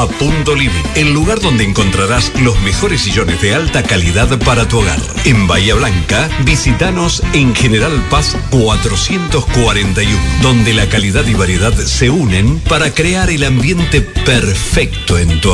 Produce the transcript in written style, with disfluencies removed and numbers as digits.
a Punto Living, el lugar donde encontrarás los mejores sillones de alta calidad para tu hogar. En Bahía Blanca, visítanos en General Paz 441, donde la calidad y variedad se unen para crear el ambiente perfecto en tu hogar.